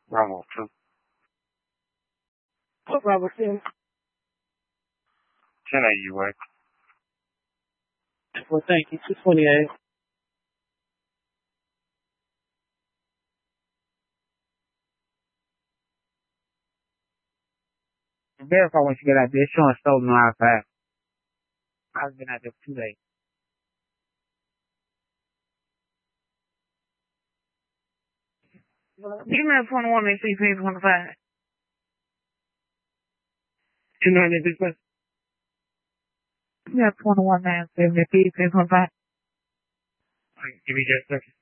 Bravo 2. What Bravo 2? 10 AUA. Well, thank you. 228. Verify once you get out there. It's showing stolen on I-5. I've been out there for 2 days. Give me a 21 and CP 25. 296. Give me a 21 man, 70 CP 25. Give me just a second.